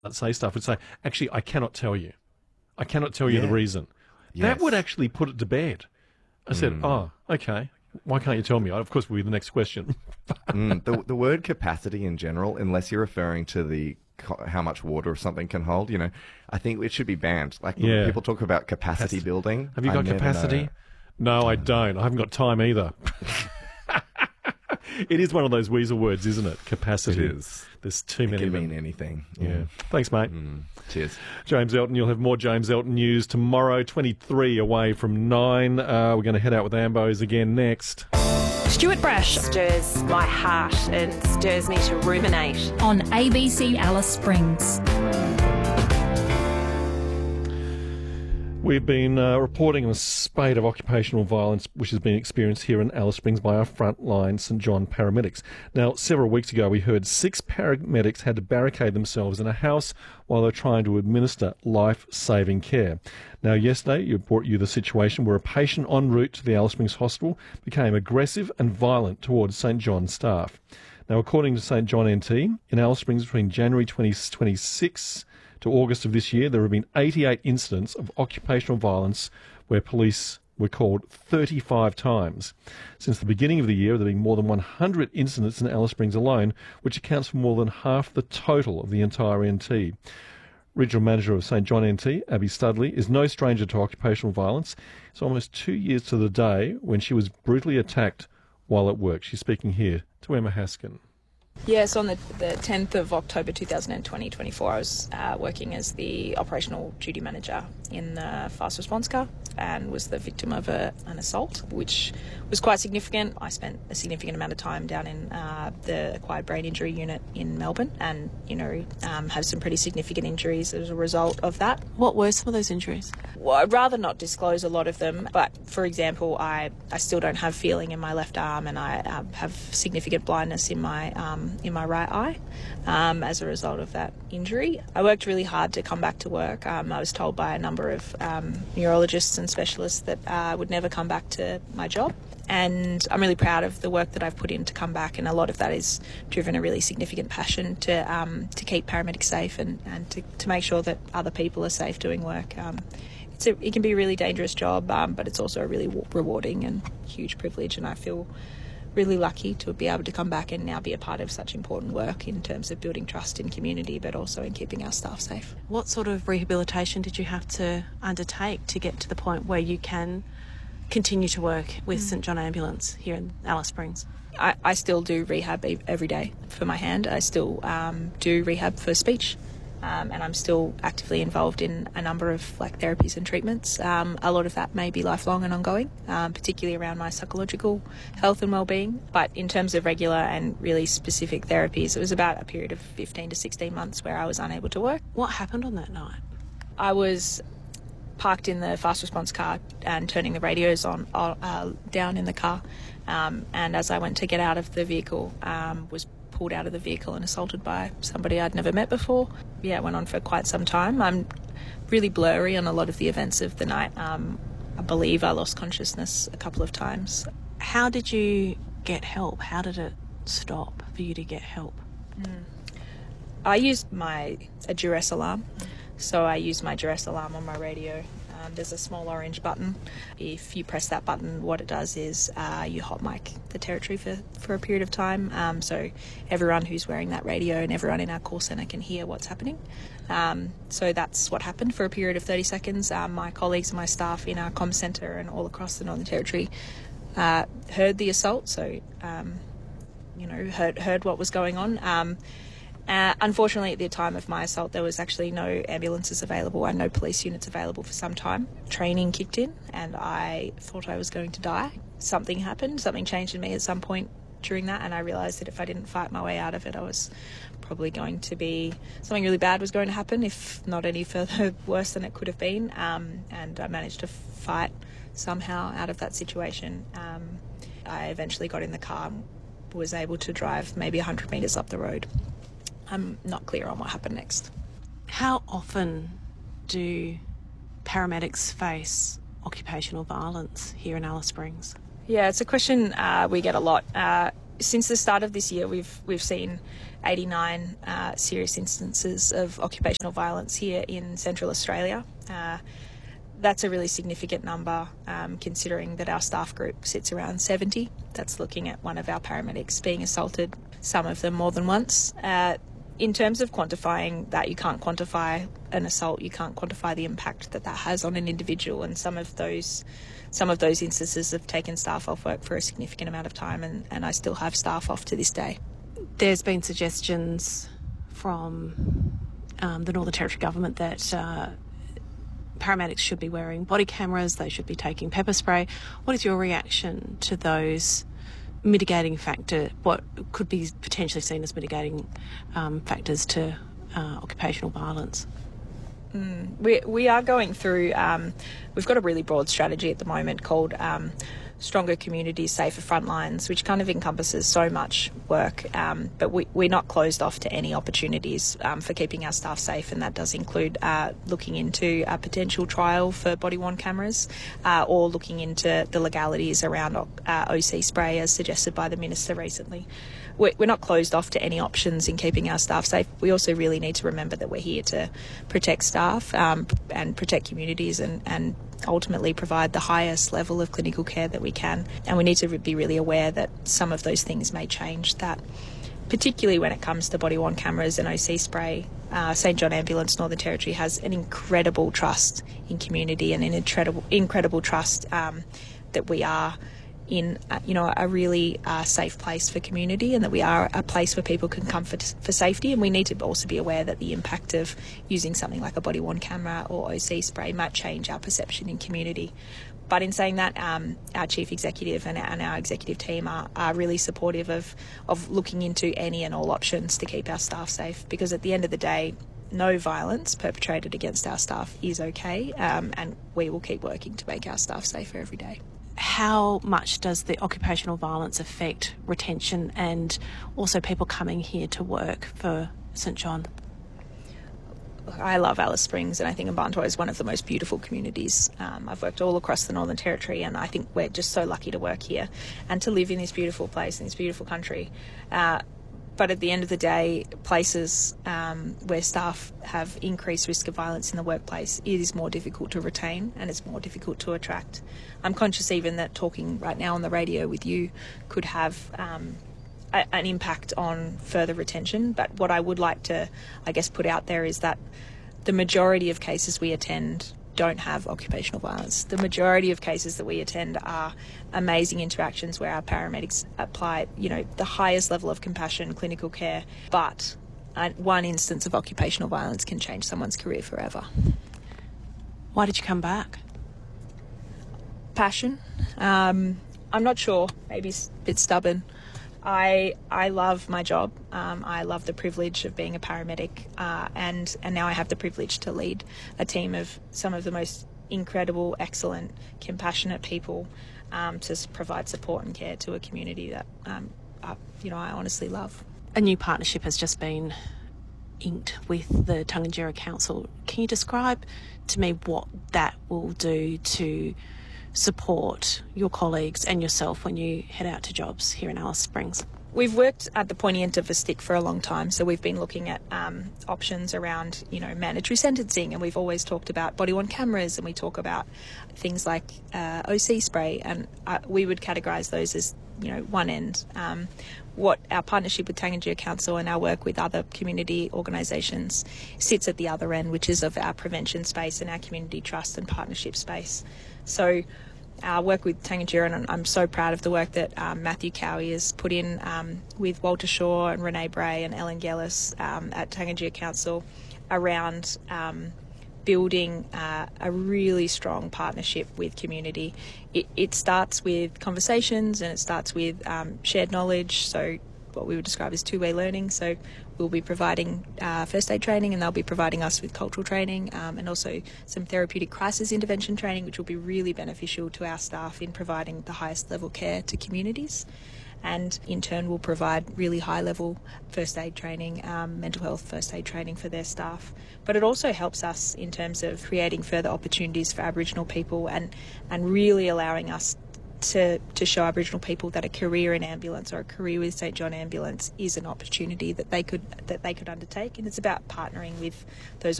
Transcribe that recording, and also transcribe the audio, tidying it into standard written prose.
that say stuff would say, actually, I cannot tell you. I cannot tell you the reason. Yes. That would actually put it to bed. I said, oh, okay. Why can't you tell me? Of course, will be the next question. The word capacity in general, unless you're referring to how much water something can hold, I think it should be banned. Like people talk about capacity building. Have you got capacity? No, I don't. I haven't got time either. It is one of those weasel words, isn't it? Capacity. It is. There's too many. It of can them. mean anything. Yeah. Thanks, mate. Cheers. James Elton, you'll have more James Elton news tomorrow, 23 away from 9. We're going to head out with Ambos again next. Stuart Brash Stirs my heart and stirs me to ruminate. on ABC Alice Springs. We've been reporting on a spate of occupational violence which has been experienced here in Alice Springs by our frontline St John paramedics. Now, several weeks ago we heard 6 paramedics had to barricade themselves in a house while they're trying to administer life-saving care. Now, yesterday you brought you the situation where a patient en route to the Alice Springs Hospital became aggressive and violent towards St John staff. Now, according to St John NT, in Alice Springs between January 2026 to August of this year, there have been 88 incidents of occupational violence where police were called 35 times. Since the beginning of the year, there have been more than 100 incidents in Alice Springs alone, which accounts for more than half the total of the entire NT. Regional Manager of St John NT, Abby Studley, is no stranger to occupational violence. It's almost 2 years to the day when she was brutally attacked while at work. She's speaking here to Emma Haskin. Yes, on the 10th of October 2024, I was working as the operational duty manager in the fast response car and was the victim of an assault, which was quite significant. I spent a significant amount of time down in the acquired brain injury unit in Melbourne and, have some pretty significant injuries as a result of that. What were some of those injuries? Well, I'd rather not disclose a lot of them, but for example, I still don't have feeling in my left arm and I have significant blindness in my right eye as a result of that injury. I worked really hard to come back to work. I was told by a number of neurologists and specialists that I would never come back to my job. And I'm really proud of the work that I've put in to come back, and a lot of that is driven a really significant passion to keep paramedics safe and to make sure that other people are safe doing work. It can be a really dangerous job, but it's also a really rewarding and huge privilege, and I feel really lucky to be able to come back and now be a part of such important work in terms of building trust in community, but also in keeping our staff safe. What sort of rehabilitation did you have to undertake to get to the point where you can continue to work with St John Ambulance here in Alice Springs? I still do rehab every day for my hand. I still do rehab for speech. And I'm still actively involved in a number of therapies and treatments. A lot of that may be lifelong and ongoing, particularly around my psychological health and well-being. But in terms of regular and really specific therapies, it was about a period of 15 to 16 months where I was unable to work. What happened on that night? I was parked in the fast response car and turning the radios on down in the car. And as I went to get out of the vehicle, was pulled out of the vehicle and assaulted by somebody I'd never met before. Yeah, it went on for quite some time. I'm really blurry on a lot of the events of the night. I believe I lost consciousness a couple of times. How did you get help? How did it stop for you to get help? I used a duress alarm. So I used my duress alarm on my radio. There's a small orange button. If you press that button, what it does is you hot mic the territory for a period of time. So everyone who's wearing that radio and everyone in our call centre can hear what's happening. So that's what happened for a period of 30 seconds. My colleagues and my staff in our comm centre and all across the Northern Territory heard the assault, so heard what was going on. Unfortunately, at the time of my assault, there was actually no ambulances available and no police units available for some time. Training kicked in and I thought I was going to die. Something happened, something changed in me at some point during that, and I realised that if I didn't fight my way out of it, I was probably going to be, something really bad was going to happen, if not any further worse than it could have been. And I managed to fight somehow out of that situation. I eventually got in the car and was able to drive maybe 100 metres up the road. I'm not clear on what happened next. How often do paramedics face occupational violence here in Alice Springs? Yeah, it's a question we get a lot. since the start of this year, we've seen 89 serious instances of occupational violence here in Central Australia. That's a really significant number, considering that our staff group sits around 70. That's looking at one of our paramedics being assaulted, some of them more than once. In terms of quantifying that, you can't quantify an assault, you can't quantify the impact that has on an individual, and some of those instances have taken staff off work for a significant amount of time, and I still have staff off to this day. There's been suggestions from the Northern Territory government that paramedics should be wearing body cameras, they should be taking pepper spray. What is your reaction to those mitigating factor, what could be potentially seen as mitigating factors to occupational violence? We are going through, we've got a really broad strategy at the moment called Stronger Communities, Safer Frontlines, which kind of encompasses so much work, but we're not closed off to any opportunities for keeping our staff safe, and that does include looking into a potential trial for body-worn cameras or looking into the legalities around OC spray as suggested by the Minister recently. We're not closed off to any options in keeping our staff safe. We also really need to remember that we're here to protect staff and protect communities and ultimately provide the highest level of clinical care that we can. And we need to be really aware that some of those things may change that, particularly when it comes to body-worn cameras and OC spray. St John Ambulance Northern Territory has an incredible trust in community and an incredible trust that we are in a really safe place for community, and that we are a place where people can come for safety. And we need to also be aware that the impact of using something like a body-worn camera or OC spray might change our perception in community. But in saying that, our Chief Executive and our executive team are really supportive of looking into any and all options to keep our staff safe, because at the end of the day, no violence perpetrated against our staff is okay, and we will keep working to make our staff safer every day. How much does the occupational violence affect retention and also people coming here to work for St John? I love Alice Springs, and I think Mparntwe is one of the most beautiful communities. I've worked all across the Northern Territory, and I think we're just so lucky to work here and to live in this beautiful place, in this beautiful country. But at the end of the day, places where staff have increased risk of violence in the workplace, it is more difficult to retain and it's more difficult to attract. I'm conscious even that talking right now on the radio with you could have an impact on further retention. But what I would like to, I guess, put out there is that the majority of cases we attend don't have occupational violence. The majority of cases that we attend are amazing interactions where our paramedics apply, the highest level of compassion, clinical care, but one instance of occupational violence can change someone's career forever. Why did you come back? Passion. I'm not sure, maybe a bit stubborn. I love my job. I love the privilege of being a paramedic, and now I have the privilege to lead a team of some of the most incredible, excellent, compassionate people to provide support and care to a community that I honestly love. A new partnership has just been inked with the Tunganjera Council. Can you describe to me what that will do to support your colleagues and yourself when you head out to jobs here in Alice Springs? We've worked at the pointy end of a stick for a long time, so we've been looking at options around, mandatory sentencing, and we've always talked about body-worn cameras, and we talk about things like OC spray, and we would categorise those as, one end. What our partnership with Tunganjera Council and our work with other community organisations sits at the other end, which is of our prevention space and our community trust and partnership space. So our work with Tunganjera, and I'm so proud of the work that Matthew Cowie has put in with Walter Shaw and Renee Bray and Ellen Gellis at Tunganjera Council around building a really strong partnership with community. It starts with conversations and it starts with shared knowledge, so what we would describe as two-way learning. So we'll be providing first aid training, and they'll be providing us with cultural training and also some therapeutic crisis intervention training, which will be really beneficial to our staff in providing the highest level care to communities. And in turn will provide really high level first aid training, mental health first aid training for their staff. But it also helps us in terms of creating further opportunities for Aboriginal people and really allowing us to show Aboriginal people that a career in ambulance or a career with St John Ambulance is an opportunity that they could undertake, and it's about partnering with those